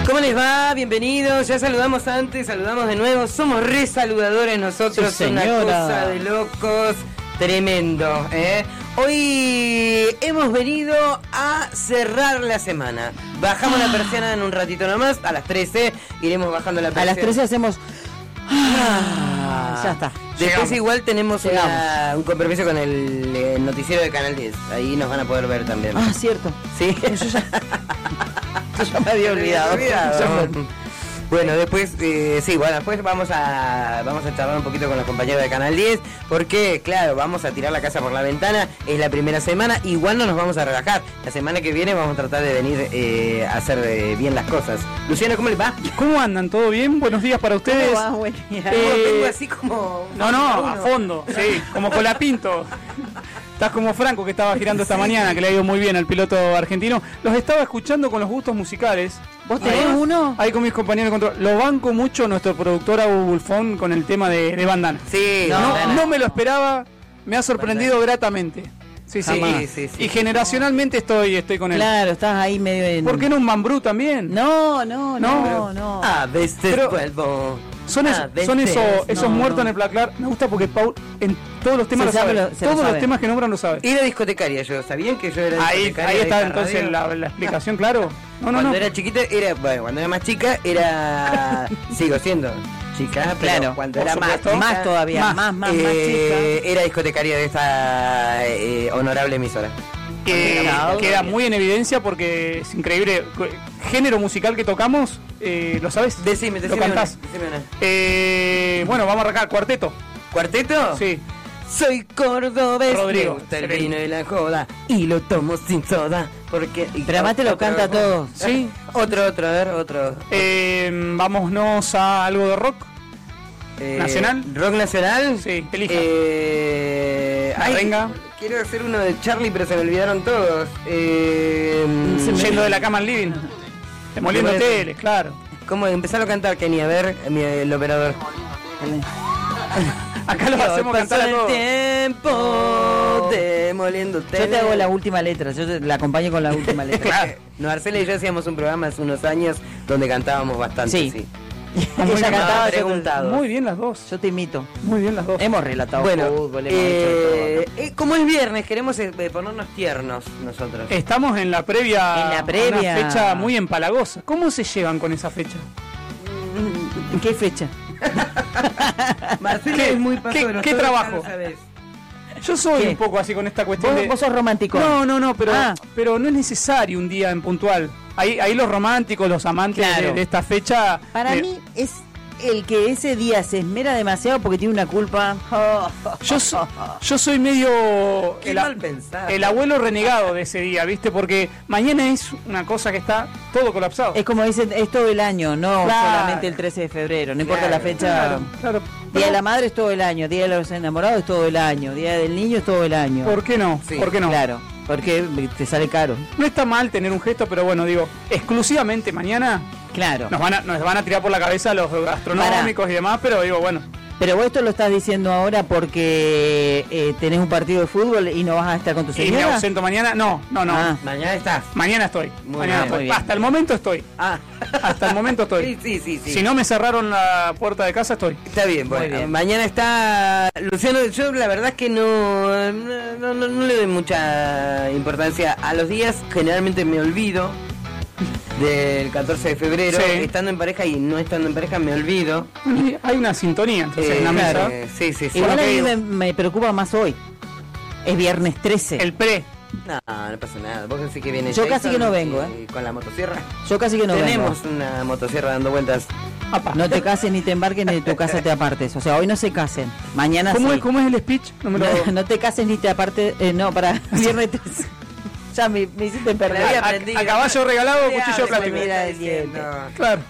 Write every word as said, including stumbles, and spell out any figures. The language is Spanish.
¿Cómo les va? Bienvenidos. Ya saludamos antes, saludamos de nuevo. Somos re saludadores nosotros, sí, una cosa de locos. Tremendo, ¿eh? Hoy hemos venido a cerrar la semana. Bajamos la persiana en un ratito nomás. A las trece iremos bajando la persiana. A las trece hacemos... Ah, ya está. Después Llegamos. igual tenemos una, un compromiso con el, el noticiero de Canal diez. Ahí nos van a poder ver también. Ah, cierto. Sí. Yo ya, yo ya me había olvidado. Bueno, después, eh, sí, bueno, después vamos a vamos a charlar un poquito con los compañeros de Canal diez, porque, claro, vamos a tirar la casa por la ventana, es la primera semana, igual no nos vamos a relajar. La semana que viene vamos a tratar de venir eh, a hacer eh, bien las cosas. Luciano, ¿cómo les va? ¿Cómo andan? ¿Todo bien? Buenos días para ustedes. ¿Cómo va? Buen día. Eh, Tengo así como... No, no, a fondo, sí, como Colapinto. Estás como Franco, que estaba girando esta Sí. mañana, que le ha ido muy bien al piloto argentino. Los estaba escuchando con los gustos musicales. ¿Vos tenés Ahí- uno? Ahí con mis compañeros de control. Lo banco mucho nuestro productor Abu Bulfón con el tema de, de bandana. Sí, No, bandana. no me lo esperaba, me ha sorprendido Bandana. gratamente. Sí, sí. Sí, sí, sí. Y generacionalmente estoy, estoy con él. Claro, estás ahí medio en... ¿Por qué no un Mambrú también? No, no, no, No, no. A veces Pero- vuelvo. Son, es- a veces son esos, esos no, muertos no. en el placlar. Me gusta porque Paul en todos los temas Se lo sabe sabe. lo- se lo Todos sabe. los temas que nombran lo sabe. Era discotecaria yo, ¿sabían que yo era Ahí, discotecaria? ahí de está esta entonces radio? la, la explicación, claro. No, no, Cuando no. era chiquita, era, bueno, cuando era más chica, era, sigo siendo chica, pero Claro, cuando por era más supuesto. chica, Más todavía, Más. más, más, más, eh, chica. era discotecaria de esta eh, honorable emisora. Que Claro. queda muy en evidencia porque es increíble. Género musical que tocamos, eh, ¿lo sabes? Decime, Lo decime una, cantás. decime una. Eh, bueno, vamos a arrancar. Cuarteto. ¿Cuarteto? Sí. Soy cordobés, Rodrigo, me gusta el excelente. vino y la joda, y lo tomo sin soda, porque... y- Pero además te lo otro- canta todo. Sí. Otro, otro, a ver, otro. Eh, vámonos a algo de rock. Eh, ¿Nacional? ¿Rock nacional? Sí, elija. Eh, La ay, renga. quiero hacer uno de Charlie, pero se me olvidaron todos. Eh, Se me- Yendo de la cama al living. Demoliendo Demoliendo- teles, claro. ¿Cómo empezar a cantar, Kenny? A ver, mi, el operador. Acá lo hacemos Pasó cantar a el todos. tiempo demoliendo Yo te hago la última letra, yo te- la acompaño con la última letra. Claro. No, Arcela y yo hacíamos un programa hace unos años donde cantábamos bastante, sí. Sí. Muy Ella bien, cantaba, yo, preguntado. Muy bien las dos. yo te imito. Muy bien las dos. Hemos relatado Bueno, fútbol, hemos eh, hecho de eh, como es viernes, queremos eh, ponernos tiernos nosotros. Estamos en la previa. En la a previa. Una fecha muy empalagosa. ¿Cómo se llevan con esa fecha? todo. ¿En qué fecha? Marcela ¿Qué- es muy qué- pasoro, qué todo trabajo? lo sabés. Yo soy ¿Qué? un poco así con esta cuestión ¿Vos, de... vos sos romántico? No, no, no, pero, Ah. pero no es necesario un día en puntual. Ahí, ahí los románticos, los amantes Claro. de, de esta fecha... Para eh, mí es el que ese día se esmera demasiado porque tiene una culpa. Yo, so- yo soy medio Qué el, a- mal pensado. el abuelo renegado de ese día, ¿viste? Porque mañana es una cosa que está todo colapsado. Es como dicen, es todo el año, no Claro. solamente el trece de febrero, no importa Claro, la fecha. Claro, claro. Día de Pero, la madre es todo el año, Día de los enamorados es todo el año, Día del niño es todo el año. ¿por qué no? Sí, ¿Por qué no? Claro, porque te sale caro. No está mal tener un gesto, pero bueno, digo, exclusivamente mañana Claro. nos van a, nos van a tirar por la cabeza los gastronómicos y demás, pero digo, bueno, Pero vos esto lo estás diciendo ahora porque eh, tenés un partido de fútbol y no vas a estar con tu ¿y me señora. ausento mañana? No, no, no. Ah. Mañana estás. Mañana estoy. Muy mañana bien, estoy. muy bien. Hasta el momento estoy. Ah. Hasta el momento estoy. Sí, sí, sí, sí. Si no me cerraron la puerta de casa, estoy. Está bien, Muy bueno. bien. Mañana está Luciano. Yo la verdad es que no no, no, no le doy mucha importancia a los días. Generalmente me olvido del catorce de febrero. Sí. Estando en pareja y no estando en pareja me olvido. Hay una sintonía entonces Eh, en la claro, mesa. eh, sí, sí, sí. Igual Bueno, a mí que me, digo- me preocupa más hoy. Es viernes trece. El pre. No, no pasa nada. Vos decís que viene Yo Jason, casi que no vengo, eh, con la motosierra. Yo casi que no Tenemos vengo. una motosierra dando vueltas. Apa. No te cases ni te embarques ni de tu casa te apartes. O sea, hoy no se casen. Mañana ¿Cómo, sí. es, ¿Cómo es el speech? No me lo... No, no te cases ni te apartes. Eh, no, para viernes trece. Ya me, me hiciste Me la había perder. a, aprendido. a caballo regalado, Ya, cuchillo se me plástico. está Mira el diciendo. diente. Claro.